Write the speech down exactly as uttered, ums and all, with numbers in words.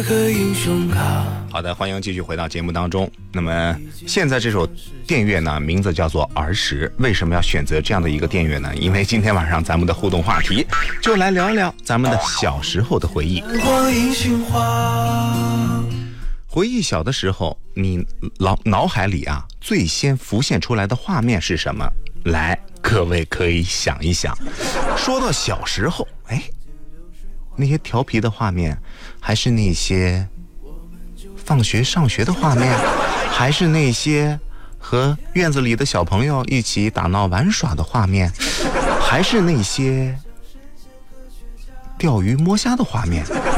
好的，欢迎继续回到节目当中。那么现在这首电乐呢，名字叫做《儿时》。为什么要选择这样的一个电乐呢？因为今天晚上咱们的互动话题就来聊一聊咱们的小时候的回忆。回忆小的时候，你脑脑海里啊最先浮现出来的画面是什么？来，各位可以想一想。说到小时候，哎，那些调皮的画面，还是那些放学上学的画面，还是那些和院子里的小朋友一起打闹玩耍的画面，还是那些钓鱼摸虾的画面？